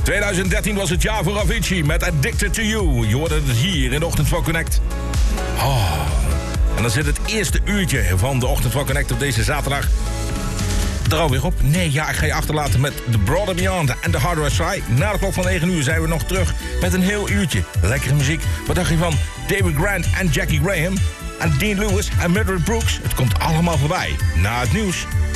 2013 was het jaar voor Avicii met Addicted to You. Je hoorde het hier in de Ochtend van Connect. En dan zit het eerste uurtje van de Ochtend van Connect op deze zaterdag er alweer op. Nee, ja, ik ga je achterlaten met The Broader Beyond en The Harder I Try. Na de klok van 9 uur zijn we nog terug met een heel uurtje lekkere muziek. Wat dacht je van David Grant en Jackie Graham en Dean Lewis en Mildred Brooks? Het komt allemaal voorbij na het nieuws.